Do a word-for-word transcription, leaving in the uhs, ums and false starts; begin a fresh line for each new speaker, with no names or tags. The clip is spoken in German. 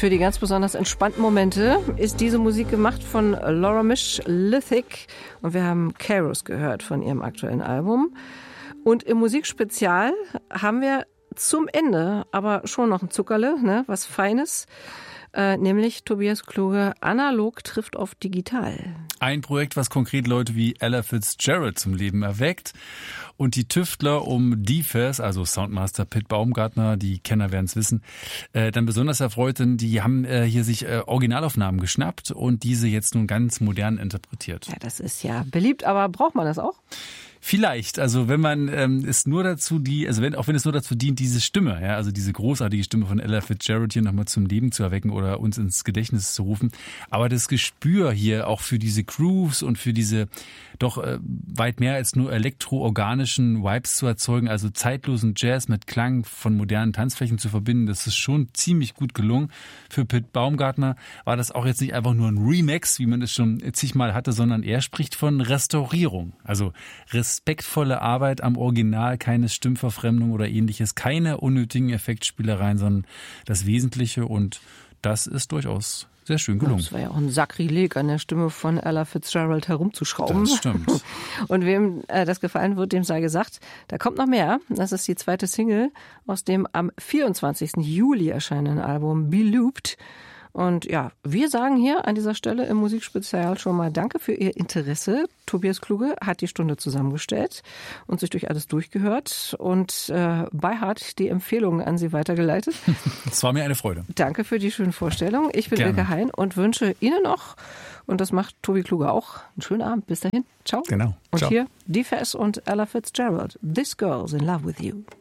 Für die ganz besonders entspannten Momente ist diese Musik gemacht von Laura Mish Lithic und wir haben Kairos gehört von ihrem aktuellen Album. Und im Musikspezial haben wir zum Ende aber schon noch ein Zuckerle, ne, was Feines. Äh, nämlich Tobias Kluge, analog trifft auf digital.
Ein Projekt, was konkret Leute wie Ella Fitzgerald zum Leben erweckt. Und die Tüftler um D F A S, also Soundmaster Pit Baumgartner, die Kenner werden es wissen, äh, dann besonders erfreut, denn die haben äh, hier sich äh, Originalaufnahmen geschnappt und diese jetzt nun ganz modern interpretiert.
Ja, das ist ja beliebt, aber braucht man das auch?
Vielleicht, also wenn man ähm, es nur dazu die, also wenn auch wenn es nur dazu dient, diese Stimme, ja, also diese großartige Stimme von Ella Fitzgerald hier nochmal zum Leben zu erwecken oder uns ins Gedächtnis zu rufen, aber das Gespür hier auch für diese Grooves und für diese doch äh, weit mehr als nur elektroorganischen Vibes zu erzeugen, also zeitlosen Jazz mit Klang von modernen Tanzflächen zu verbinden, das ist schon ziemlich gut gelungen. Für Pit Baumgartner war das auch jetzt nicht einfach nur ein Remix, wie man es schon zigmal hatte, sondern er spricht von Restaurierung, also respektvolle Arbeit am Original, keine Stimmverfremdung oder ähnliches, keine unnötigen Effektspielereien, sondern das Wesentliche und das ist durchaus sehr schön gelungen.
Das war ja auch ein Sakrileg, an der Stimme von Ella Fitzgerald herumzuschrauben.
Das stimmt.
Und wem äh, das gefallen wird, dem sei gesagt, da kommt noch mehr. Das ist die zweite Single aus dem am vierundzwanzigsten Juli erscheinenden Album Be Looped. Und ja, wir sagen hier an dieser Stelle im Musikspezial schon mal Danke für Ihr Interesse. Tobias Kluge hat die Stunde zusammengestellt und sich durch alles durchgehört und äh, bei Hart die Empfehlungen an Sie weitergeleitet.
Es war mir eine Freude.
Danke für die schönen Vorstellungen. Ich bin
Gerne.
Ilke Hein und wünsche Ihnen noch, und das macht Tobi Kluge auch, einen schönen Abend. Bis dahin. Ciao.
Genau.
Und
Ciao.
hier D F A S und Ella Fitzgerald. This Girl's in Love with You.